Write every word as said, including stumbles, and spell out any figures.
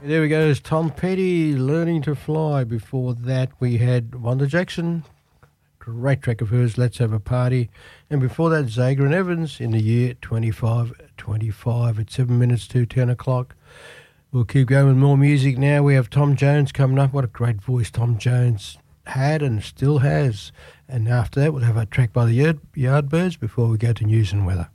There we go. It's Tom Petty, Learning to Fly. Before that, we had Wanda Jackson. Great track of hers, Let's Have a Party. And before that, Zager and Evans in the year twenty-five twenty-five at seven minutes to ten o'clock. We'll keep going with more music now. We have Tom Jones coming up. What a great voice Tom Jones had and still has. And after that, we'll have a track by the Yard, Yardbirds before we go to news and weather.